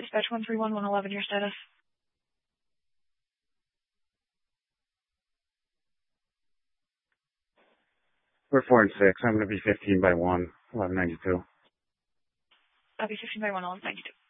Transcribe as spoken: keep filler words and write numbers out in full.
Dispatch one three one, one eleven, your status. We're four and six. I'm going to be fifteen by one, eleven ninety-two. I'll be fifteen by one, eleven ninety-two.